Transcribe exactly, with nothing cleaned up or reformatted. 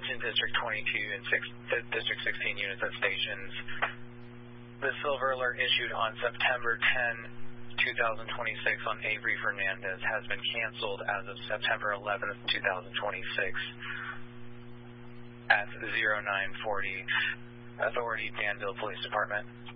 Attention District twenty-two and six, District sixteen units at stations. The silver alert issued on September tenth, twenty twenty-six on Avery Fernandez has been canceled as of September eleventh, twenty twenty-six at oh nine forty. Authority, Danville Police Department.